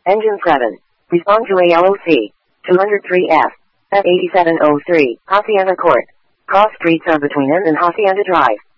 Engine 7. Respond to ALOC. 203F. At 8703, Hacienda Court. Cross streets are between N and Hacienda Drive.